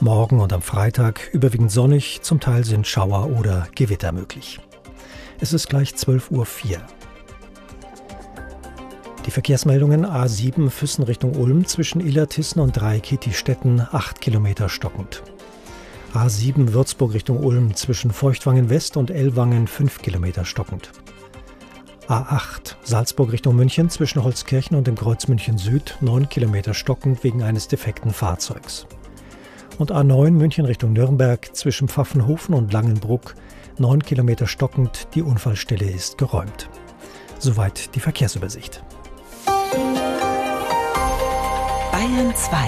Morgen und am Freitag überwiegend sonnig, zum Teil sind Schauer oder Gewitter möglich. Es ist gleich 12:04 Uhr. Die Verkehrsmeldungen: A7 Füssen Richtung Ulm zwischen Illertissen und Dreieck-Kietistetten 8 Kilometer stockend. A7 Würzburg Richtung Ulm zwischen Feuchtwangen West und Ellwangen 5 Kilometer stockend. A8 Salzburg Richtung München zwischen Holzkirchen und dem Kreuz München Süd 9 Kilometer stockend wegen eines defekten Fahrzeugs. Und A9 München Richtung Nürnberg zwischen Pfaffenhofen und Langenbruck 9 Kilometer stockend, die Unfallstelle ist geräumt. Soweit die Verkehrsübersicht. Bayern 2.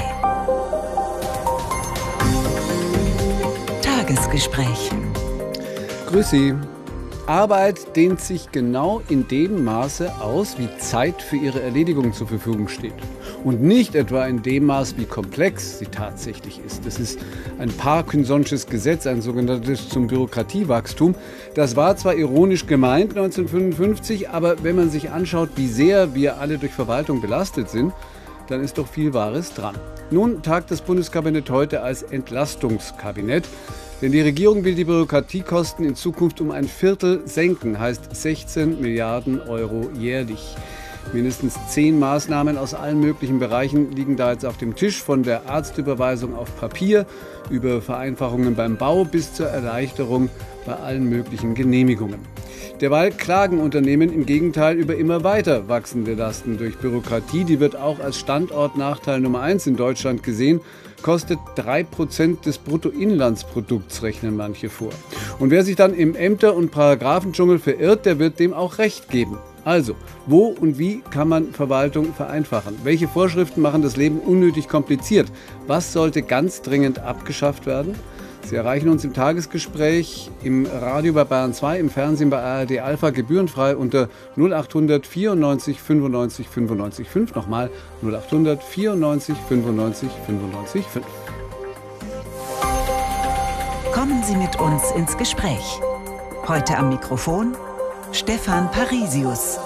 Tagesgespräch. Grüß Sie. Arbeit dehnt sich genau in dem Maße aus, wie Zeit für ihre Erledigung zur Verfügung steht. Und nicht etwa in dem Maß, wie komplex sie tatsächlich ist. Das ist ein Parkinson'sches Gesetz, ein sogenanntes zum Bürokratiewachstum. Das war zwar ironisch gemeint 1955, aber wenn man sich anschaut, wie sehr wir alle durch Verwaltung belastet sind, dann ist doch viel Wahres dran. Nun tagt das Bundeskabinett heute als Entlastungskabinett. Denn die Regierung will die Bürokratiekosten in Zukunft um ein Viertel senken, heißt 16 Milliarden Euro jährlich. Mindestens 10 Maßnahmen aus allen möglichen Bereichen liegen da jetzt auf dem Tisch, von der Arztüberweisung auf Papier, über Vereinfachungen beim Bau bis zur Erleichterung bei allen möglichen Genehmigungen. Derweil klagen Unternehmen im Gegenteil über immer weiter wachsende Lasten durch Bürokratie. Die wird auch als Standortnachteil Nummer 1 in Deutschland gesehen. Kostet 3% des Bruttoinlandsprodukts, rechnen manche vor. Und wer sich dann im Ämter- und Paragraphendschungel verirrt, der wird dem auch Recht geben. Also, wo und wie kann man Verwaltung vereinfachen? Welche Vorschriften machen das Leben unnötig kompliziert? Was sollte ganz dringend abgeschafft werden? Sie erreichen uns im Tagesgespräch, im Radio bei Bayern 2, im Fernsehen bei ARD Alpha gebührenfrei unter 0800 94 95 95 5. Nochmal 0800 94 95 95 5. Kommen Sie mit uns ins Gespräch. Heute am Mikrofon Stefan Parisius.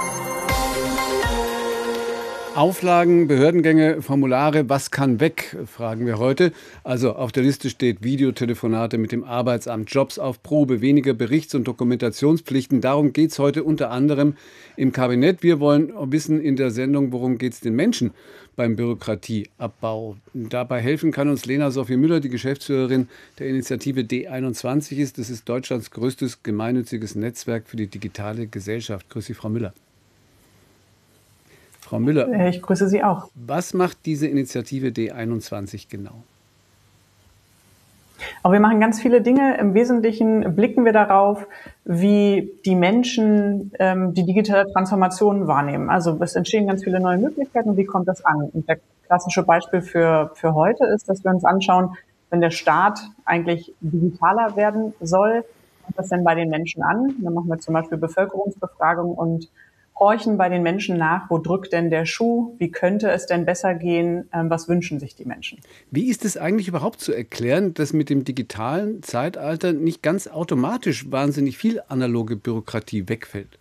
Auflagen, Behördengänge, Formulare, was kann weg, fragen wir heute. Also auf der Liste steht Videotelefonate mit dem Arbeitsamt, Jobs auf Probe, weniger Berichts- und Dokumentationspflichten. Darum geht es heute unter anderem im Kabinett. Wir wollen wissen in der Sendung, worum geht es den Menschen beim Bürokratieabbau. Dabei helfen kann uns Lena Sophie Müller, die Geschäftsführerin der Initiative D21 ist. Das ist Deutschlands größtes gemeinnütziges Netzwerk für die digitale Gesellschaft. Grüß Sie, Frau Müller. Frau Müller, ich grüße Sie auch. Was macht diese Initiative D21 genau? Auch wir machen ganz viele Dinge. Im Wesentlichen blicken wir darauf, wie die Menschen die digitale Transformation wahrnehmen. Also es entstehen ganz viele neue Möglichkeiten und wie kommt das an? Und das klassische Beispiel für heute ist, dass wir uns anschauen, wenn der Staat eigentlich digitaler werden soll, kommt das denn bei den Menschen an? Dann machen wir zum Beispiel Bevölkerungsbefragungen und horchen bei den Menschen nach, wo drückt denn der Schuh, wie könnte es denn besser gehen, was wünschen sich die Menschen. Wie ist es eigentlich überhaupt zu erklären, dass mit dem digitalen Zeitalter nicht ganz automatisch wahnsinnig viel analoge Bürokratie wegfällt?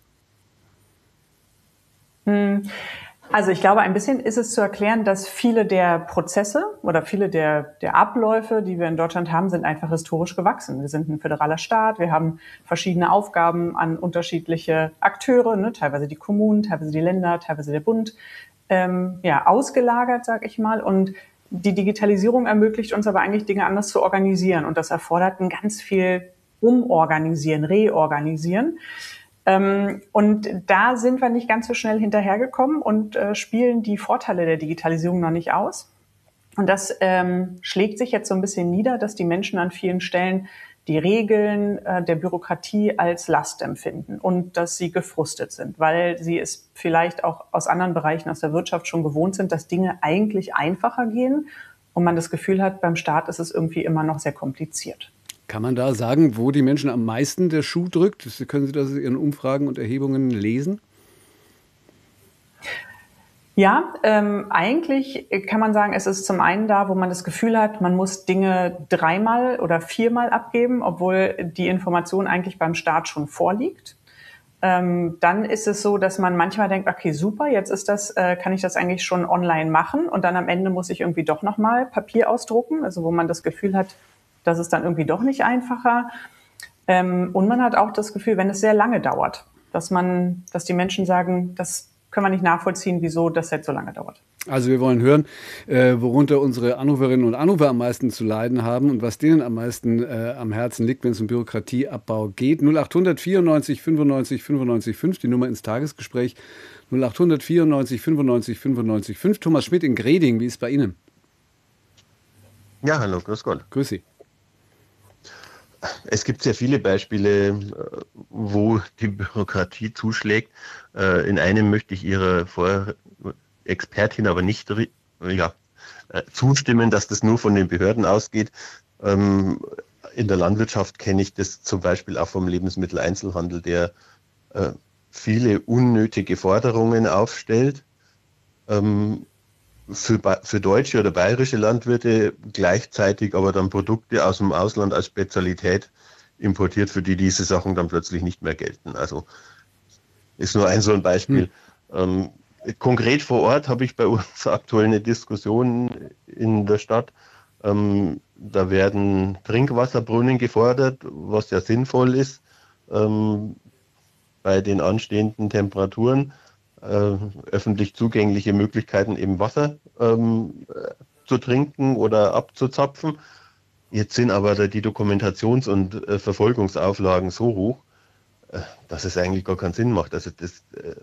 Also ich glaube, ein bisschen ist es zu erklären, dass viele der Prozesse oder viele der Abläufe, die wir in Deutschland haben, sind einfach historisch gewachsen. Wir sind ein föderaler Staat, wir haben verschiedene Aufgaben an unterschiedliche Akteure, ne, teilweise die Kommunen, teilweise die Länder, teilweise der Bund, ausgelagert, sag ich mal. Und die Digitalisierung ermöglicht uns aber eigentlich, Dinge anders zu organisieren. Und das erfordert ein ganz viel Umorganisieren, Reorganisieren. Und da sind wir nicht ganz so schnell hinterhergekommen und spielen die Vorteile der Digitalisierung noch nicht aus. Und das schlägt sich jetzt so ein bisschen nieder, dass die Menschen an vielen Stellen die Regeln der Bürokratie als Last empfinden und dass sie gefrustet sind, weil sie es vielleicht auch aus anderen Bereichen aus der Wirtschaft schon gewohnt sind, dass Dinge eigentlich einfacher gehen und man das Gefühl hat, beim Staat ist es irgendwie immer noch sehr kompliziert. Kann man da sagen, wo die Menschen am meisten der Schuh drückt? Können Sie das in Ihren Umfragen und Erhebungen lesen? Ja, eigentlich kann man sagen, es ist zum einen da, wo man das Gefühl hat, man muss Dinge 3-mal oder 4-mal abgeben, obwohl die Information eigentlich beim Staat schon vorliegt. dann ist es so, dass man manchmal denkt, okay, super, jetzt ist das, kann ich das eigentlich schon online machen und dann am Ende muss ich irgendwie doch nochmal Papier ausdrucken, also wo man das Gefühl hat, das ist dann irgendwie doch nicht einfacher. Und man hat auch das Gefühl, wenn es sehr lange dauert, dass die Menschen sagen, das können wir nicht nachvollziehen, wieso das jetzt so lange dauert. Also wir wollen hören, worunter unsere Anruferinnen und Anrufer am meisten zu leiden haben und was denen am meisten am Herzen liegt, wenn es um Bürokratieabbau geht. 0800 94 95 95 5, die Nummer ins Tagesgespräch. 0800 94 95 95 5. Thomas Schmidt in Greding, wie ist es bei Ihnen? Ja, hallo, grüß Gott. Grüß Sie. Es gibt sehr viele Beispiele, wo die Bürokratie zuschlägt. In einem möchte ich Ihrer Expertin aber nicht zustimmen, dass das nur von den Behörden ausgeht. In der Landwirtschaft kenne ich das zum Beispiel auch vom Lebensmitteleinzelhandel, der viele unnötige Forderungen aufstellt. Für deutsche oder bayerische Landwirte gleichzeitig aber dann Produkte aus dem Ausland als Spezialität importiert, für die diese Sachen dann plötzlich nicht mehr gelten. Also ist nur so ein Beispiel. Konkret vor Ort habe ich bei uns aktuell eine Diskussion in der Stadt. Da werden Trinkwasserbrunnen gefordert, was ja sinnvoll ist bei den anstehenden Temperaturen. Öffentlich zugängliche Möglichkeiten, eben Wasser zu trinken oder abzuzapfen. Jetzt sind aber die Dokumentations- und Verfolgungsauflagen so hoch, dass es eigentlich gar keinen Sinn macht. Also das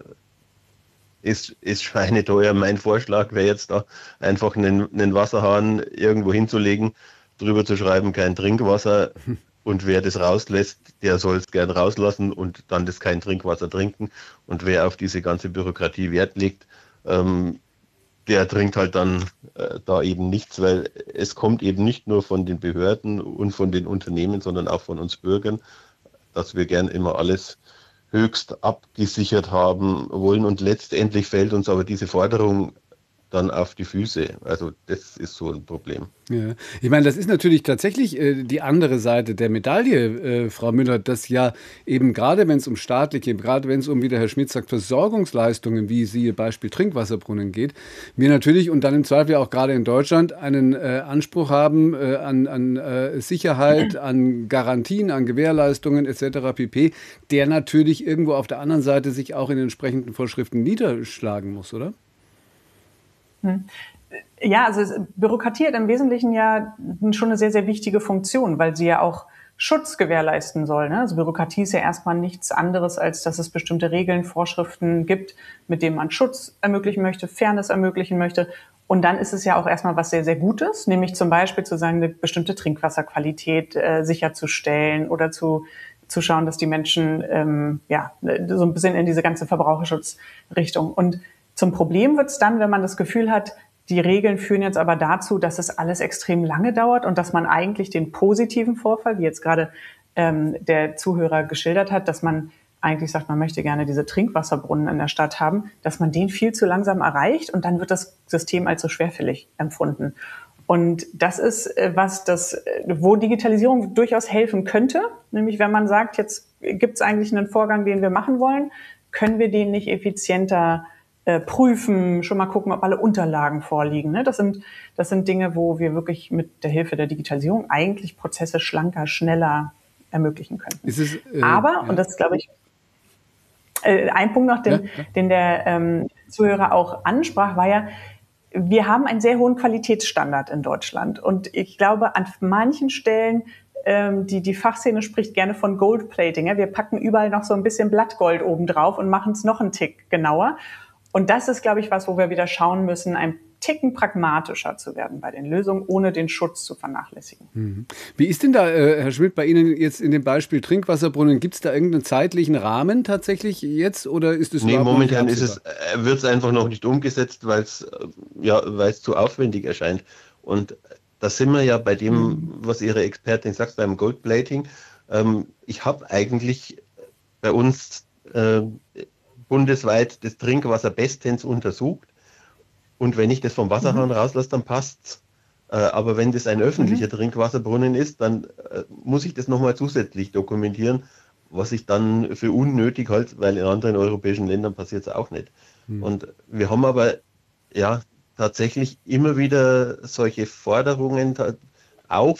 ist schweineteuer. Mein Vorschlag wäre jetzt da einfach einen Wasserhahn irgendwo hinzulegen, drüber zu schreiben, kein Trinkwasser. Und wer das rauslässt, der soll es gern rauslassen und dann das kein Trinkwasser trinken. Und wer auf diese ganze Bürokratie Wert legt, der trinkt halt dann da eben nichts, weil es kommt eben nicht nur von den Behörden und von den Unternehmen, sondern auch von uns Bürgern, dass wir gern immer alles höchst abgesichert haben wollen. Und letztendlich fällt uns aber diese Forderung dann auf die Füße. Also das ist so ein Problem. Ja. Ich meine, das ist natürlich tatsächlich die andere Seite der Medaille, Frau Müller, dass ja eben gerade wenn es um staatliche, gerade wenn es um, wie der Herr Schmidt sagt, Versorgungsleistungen, wie siehe Beispiel Trinkwasserbrunnen geht, wir natürlich und dann im Zweifel auch gerade in Deutschland einen Anspruch haben an Sicherheit, an Garantien, an Gewährleistungen etc. pp., der natürlich irgendwo auf der anderen Seite sich auch in entsprechenden Vorschriften niederschlagen muss, oder? Ja, also Bürokratie hat im Wesentlichen ja schon eine sehr, sehr wichtige Funktion, weil sie ja auch Schutz gewährleisten soll. Ne? Also Bürokratie ist ja erstmal nichts anderes, als dass es bestimmte Regeln, Vorschriften gibt, mit denen man Schutz ermöglichen möchte, Fairness ermöglichen möchte. Und dann ist es ja auch erstmal was sehr, sehr Gutes, nämlich zum Beispiel zu sagen, eine bestimmte Trinkwasserqualität sicherzustellen oder zu schauen, dass die Menschen so ein bisschen in diese ganze Verbraucherschutzrichtung. Und zum Problem wird es dann, wenn man das Gefühl hat, die Regeln führen jetzt aber dazu, dass es alles extrem lange dauert und dass man eigentlich den positiven Vorfall, wie jetzt gerade der Zuhörer geschildert hat, dass man eigentlich sagt, man möchte gerne diese Trinkwasserbrunnen in der Stadt haben, dass man den viel zu langsam erreicht und dann wird das System als so schwerfällig empfunden. Und das ist wo Digitalisierung durchaus helfen könnte, nämlich wenn man sagt, jetzt gibt es eigentlich einen Vorgang, den wir machen wollen, können wir den nicht effizienter prüfen, schon mal gucken, ob alle Unterlagen vorliegen. Ne? Das sind Dinge, wo wir wirklich mit der Hilfe der Digitalisierung eigentlich Prozesse schlanker, schneller ermöglichen können. Und das ist, glaube ich, ein Punkt noch, den der Zuhörer auch ansprach, war ja, wir haben einen sehr hohen Qualitätsstandard in Deutschland. Und ich glaube, an manchen Stellen, die Fachszene spricht gerne von Goldplating. Ja? Wir packen überall noch so ein bisschen Blattgold obendrauf und machen es noch einen Tick genauer. Und das ist, glaube ich, was, wo wir wieder schauen müssen, ein Ticken pragmatischer zu werden bei den Lösungen, ohne den Schutz zu vernachlässigen. Wie ist denn da, Herr Schmidt, bei Ihnen jetzt in dem Beispiel Trinkwasserbrunnen, gibt es da irgendeinen zeitlichen Rahmen tatsächlich jetzt oder ist es überhaupt momentan wird es einfach noch nicht umgesetzt, weil es zu aufwendig erscheint. Und da sind wir ja bei dem, was Ihre Expertin sagt, beim Goldplating. Ich habe eigentlich bei uns bundesweit das Trinkwasser bestens untersucht. Und wenn ich das vom Wasserhahn rauslasse, dann passt's. Aber wenn das ein öffentlicher Trinkwasserbrunnen ist, dann muss ich das nochmal zusätzlich dokumentieren. was ich dann für unnötig halte, weil in anderen europäischen Ländern passiert es auch nicht. Und wir haben aber ja tatsächlich immer wieder solche Forderungen, auch